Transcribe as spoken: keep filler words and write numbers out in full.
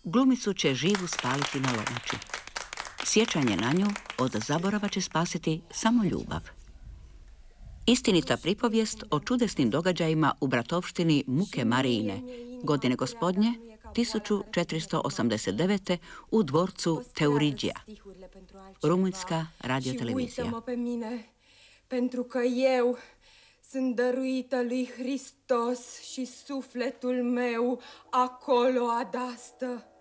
Glumicu će živu spaliti na lomači. Sjećanje na nju od zaborava će spasiti samo ljubav. Istinita pripovijest o čudesnim događajima u bratovštini Muke Marijine, godine gospodnje tisuću četiristo osamdeset devete u dvorcu Teuriđija. Rumunjska radiotelevizija. Și uită-mă pe mine, pentru că eu sunt dăruită lui Hristos și sufletul meu acolo adastă.